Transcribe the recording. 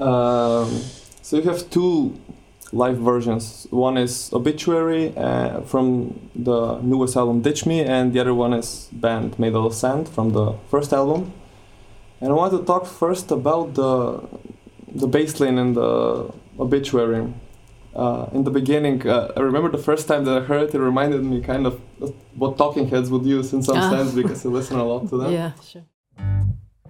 So you have two live versions. One is Obituary from the newest album Ditch Me, and the other one is band Made Out of Sand from the first album. And I want to talk first about the bass line in the Obituary. In the beginning, I remember the first time that I heard it, it reminded me kind of what Talking Heads would use in some sense, because I listen a lot to them. Yeah, sure.